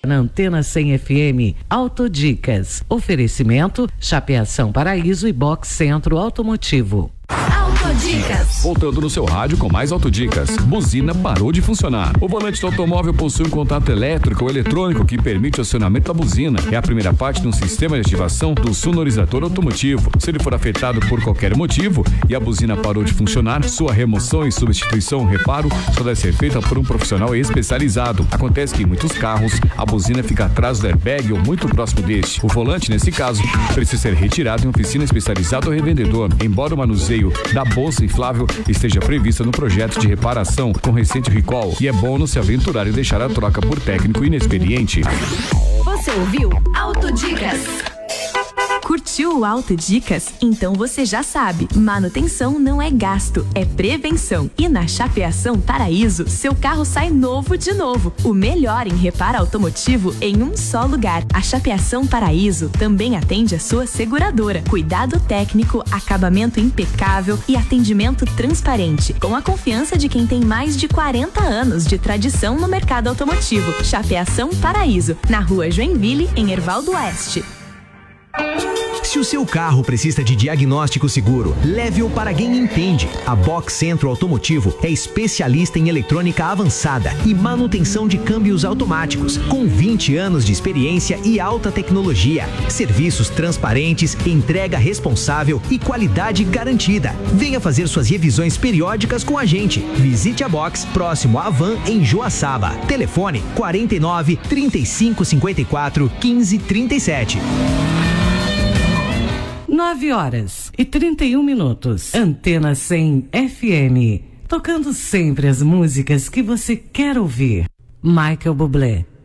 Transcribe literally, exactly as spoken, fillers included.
Na Antena cem F M, Autodicas. Oferecimento, Chapeação Paraíso e Box Centro Automotivo. Autodicas. Voltando no seu rádio com mais Autodicas. Buzina parou de funcionar. O volante do automóvel possui um contato elétrico ou eletrônico que permite o acionamento da buzina. É a primeira parte de um sistema de ativação do sonorizador automotivo. Se ele for afetado por qualquer motivo e a buzina parou de funcionar, sua remoção e substituição ou reparo só deve ser feita por um profissional especializado. Acontece que em muitos carros a buzina fica atrás do airbag ou muito próximo deste. O volante, nesse caso, precisa ser retirado em oficina especializada ou revendedor. Embora o manuseio da bolsa inflável esteja prevista no projeto de reparação com recente recall, e é bom não se aventurar e deixar a troca por técnico inexperiente. Você ouviu Autodicas? Curtiu o Autodicas? Então você já sabe, manutenção não é gasto, é prevenção. E na Chapeação Paraíso, seu carro sai novo de novo. O melhor em reparo automotivo em um só lugar. A Chapeação Paraíso também atende a sua seguradora. Cuidado técnico, acabamento impecável e atendimento transparente. Com a confiança de quem tem mais de quarenta anos de tradição no mercado automotivo. Chapeação Paraíso, na rua Joinville, em Hervaldo Oeste. Se o seu carro precisa de diagnóstico seguro, leve-o para quem entende. A Box Centro Automotivo é especialista em eletrônica avançada e manutenção de câmbios automáticos, com vinte anos de experiência e alta tecnologia. Serviços transparentes, entrega responsável e qualidade garantida. Venha fazer suas revisões periódicas com a gente. Visite a Box próximo à Van em Joaçaba. Telefone quarenta e nove, trinta e cinco, cinquenta e quatro, quinze, trinta e sete. Nove horas e trinta e um minutos. Antena cem F M. Tocando sempre as músicas que você quer ouvir. Michael Bublé.